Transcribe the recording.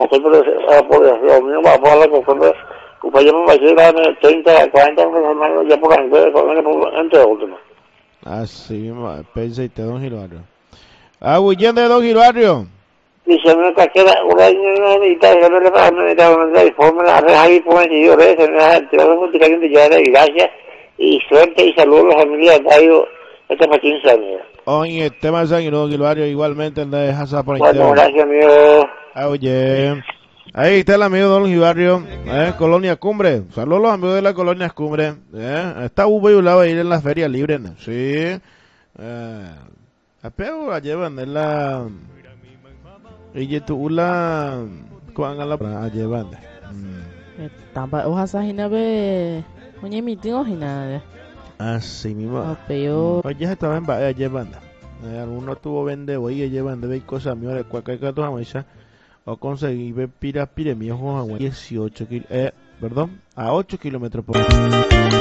por lo mío va por la cosa, pues yo me pasé 30, 40 personas ya por la entre últimas. Así mismo, pensaste, don Gilardo. Huyen de don Gilardo. Y se me queda una necesita, yo no le pago, no necesita informe, la red ahí por el yo, se me ha tirado un tirado de ya de gracias y suerte y saludos a la familia de Tayo, esta para 15 años. Oye, el tema de don Gilardo igualmente en de Hasa por Bueno, gracias, amigo. Oye. Ahí está el amigo Don Gilardo, Colonia Cumbre. Saludos a los amigos de la Colonia Cumbre. Está ubicado a ir en la feria libre, ¿no? Sí. Pero la llevan en la. Y tú la. ¿Cuándo la llevan? Tampa uhasa hinabe. Oye, mi tío hinabe. Así mismo. Pero. Oye, estaba en Bahía llevando. Alguno tuvo vende, oye, llevan de ver cosas mías, cualquier cosa jamás. O conseguí ver piras piremíos 18 kilómetros, perdón, a 8 kilómetros por hora.